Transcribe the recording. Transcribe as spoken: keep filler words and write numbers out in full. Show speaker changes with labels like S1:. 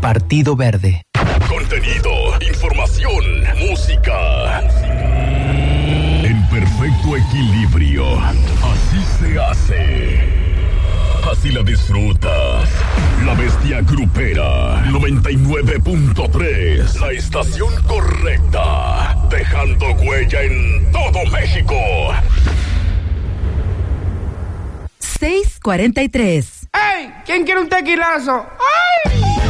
S1: Partido Verde.
S2: Contenido, información, música. En perfecto equilibrio. Así se hace. Así la disfrutas. La Bestia Grupera noventa y nueve punto tres. La estación correcta. Dejando huella en todo México.
S3: seis cuarenta y tres.
S4: ¡Ey! ¿Quién quiere un tequilazo? ¡Ah!